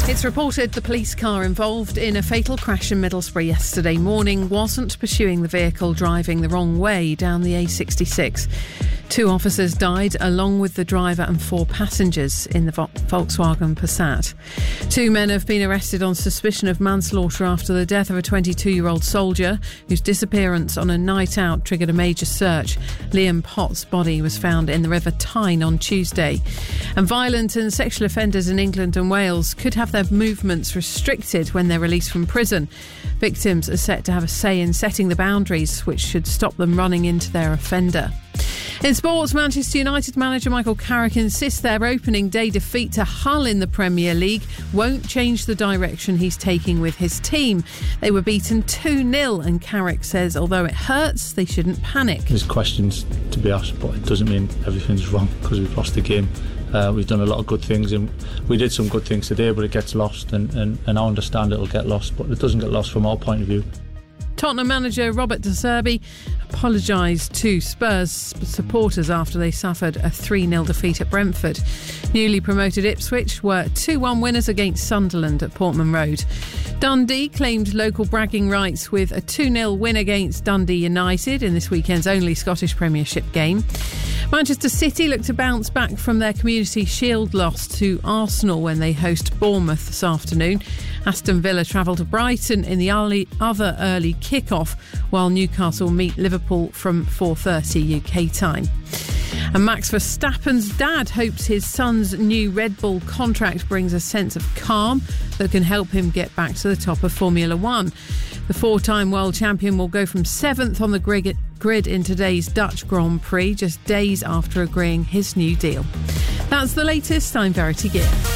It's reported the police car involved in a fatal crash in Middlesbrough yesterday morning wasn't pursuing the vehicle driving the wrong way down the A66. 2 officers died along with the driver and 4 passengers in the Volkswagen Passat. 2 men have been arrested on suspicion of manslaughter after the death of a 22-year-old soldier whose disappearance on a night out triggered a major search. Liam Pott's body was found in the River Tyne on Tuesday. And violent and sexual offenders in England and Wales could have their movements restricted when they're released from prison. Victims are set to have a say in setting the boundaries, which should stop them running into their offender. In sports, Manchester United manager Michael Carrick insists their opening day defeat to Hull in the Premier League won't change the direction he's taking with his team. They were beaten 2-0 and Carrick says although it hurts, they shouldn't panic. There's questions to be asked, but it doesn't mean everything's wrong because we've lost the game. We've done a lot of good things and we did some good things today, but it gets lost and I understand it'll get lost, but it doesn't get lost from our point of view. Tottenham manager Robert De Zerbi apologised to Spurs supporters after they suffered a 3-0 defeat at Brentford. Newly promoted Ipswich were 2-1 winners against Sunderland at Portman Road. Dundee claimed local bragging rights with a 2-0 win against Dundee United in this weekend's only Scottish Premiership game. Manchester City look to bounce back from their Community Shield loss to Arsenal when they host Bournemouth this afternoon. Aston Villa travel to Brighton in the other early kick-off, while Newcastle meet Liverpool from 4:30 UK time. And Max Verstappen's dad hopes his son's new Red Bull contract brings a sense of calm that can help him get back to the top of Formula One. The 4-time world champion will go from 7th on the grid in today's Dutch Grand Prix, just days after agreeing his new deal. That's the latest. I'm Verity Gear.